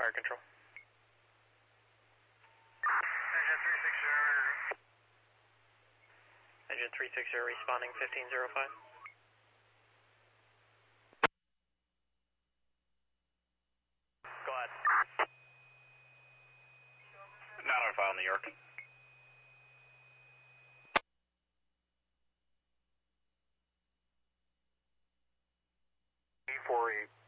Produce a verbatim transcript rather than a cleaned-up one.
fire control. Engine three six zero responding fifteen zero five. Go ahead. nine oh five New York. four eight.